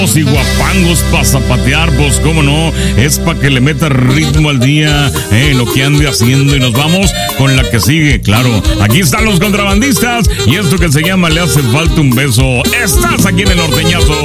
y guapangos para zapatear, pues cómo no, es para que le meta ritmo al día, lo que ande haciendo, y nos vamos con la que sigue, claro. Aquí están los contrabandistas y esto que se llama Le hace falta un beso. Estás aquí en el norteñazo.